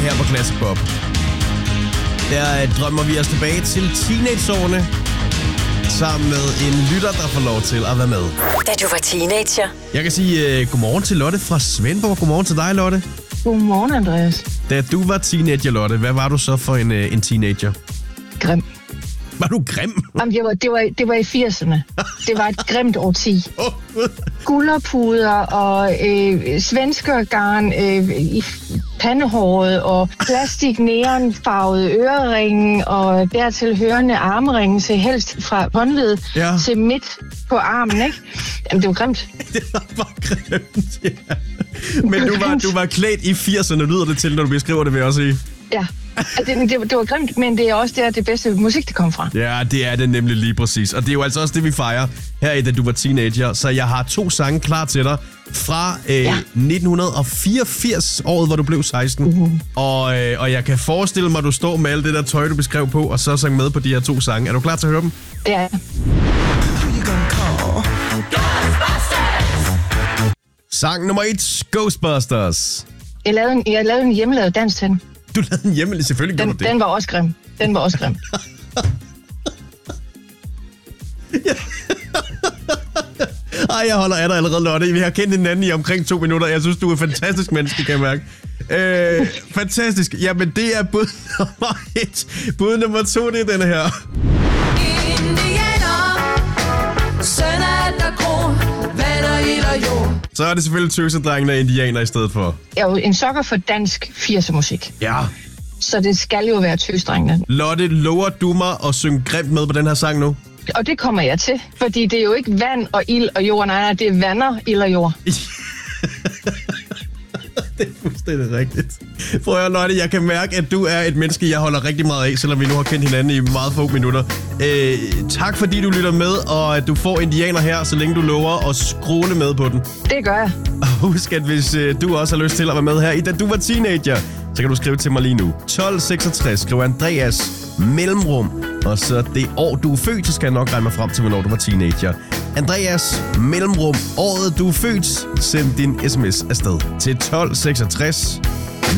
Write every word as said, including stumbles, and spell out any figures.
her på Classic Pop. Der drømmer vi os tilbage til teenageårene sammen med en lytter, der får lov til at være med. Da du var teenager. Jeg kan sige uh, godmorgen til Lotte fra Svendborg. Godmorgen til dig, Lotte. Godmorgen, Andreas. Da du var teenager, Lotte, hvad var du så for en, uh, en teenager? Grim. Var du grim? Jamen, det, var, det, var, det var i firserne. Det var et grimt årti. Oh. Gulderpuder og øh, svenskergarn øh, i pandehåret og plastik neonfarvede øreringe og dertil hørende armringe til helst fra håndledet ja. til midt på armen, ikke? Jamen, det var grimt. Det var bare grimt, ja. Men du var, du var klædt i firserne, lyder det til, når du beskriver det, vil jeg også sige. Ja. Det, det, det var grimt, men det er også der, det bedste musik, det kom fra. Ja, det er det nemlig lige præcis. Og det er jo altså også det, vi fejrer her i, da du var teenager. Så jeg har to sange klar til dig fra øh, ja. nitten fireogfirs, året, hvor du blev seksten. Uh-huh. Og, øh, og jeg kan forestille mig, at du står med alt det der tøj, du beskrev på, og så sang med på de her to sange. Er du klar til at høre dem? Det er jeg. Sang nummer et, Ghostbusters. Jeg lavede en, jeg lavede en hjemmelavet dans til den. Du lavede en hjemmelig, selvfølgelig den, gjorde du det. Den var også grim. Den var også grim. Ej, jeg holder af dig allerede, Lotte. Vi har kendt hinanden i omkring to minutter. Jeg synes, du er et fantastisk menneske, kan jeg mærke. Øh, fantastisk. Jamen, det er bud nummer et. Bud nummer to, det er denne her. Indianer, søn af der grå, vander i der jord. Så er det selvfølgelig tøsedrengene og indianer i stedet for. Jeg er jo en sokker for dansk firser musik. Ja. Så det skal jo være tøsedrengene. Lotte, lover du mig at synge grimt med på den her sang nu? Og det kommer jeg til, fordi det er jo ikke vand og ild og jord, nej, nej, det er vander, ild og jord. Det er fuldstændig rigtigt. Prøv at høre, Lotte, jeg kan mærke, at du er et menneske, jeg holder rigtig meget af, selvom vi nu har kendt hinanden i meget få minutter. Øh, tak fordi du lytter med, og at du får indianer her, så længe du lover at scrolle med på den. Det gør jeg. Og husk, at hvis øh, du også har lyst til at være med her i Da Du Var Teenager, så kan du skrive til mig lige nu. tolv seksogtres, skriv Andreas mellemrum, og så det år, du er født, så skal jeg nok regne mig frem til, hvornår du var teenager. Andreas mellemrum, året du er født, send din sms afsted til tolv seksogtres.